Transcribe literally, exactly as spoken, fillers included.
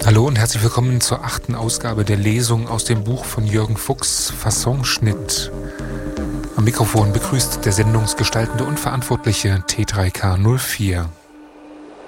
Hallo und herzlich willkommen zur achten Ausgabe der Lesung aus dem Buch von Jürgen Fuchs, Fassonschnitt. Am Mikrofon begrüßt der sendungsgestaltende und verantwortliche T drei K null vier.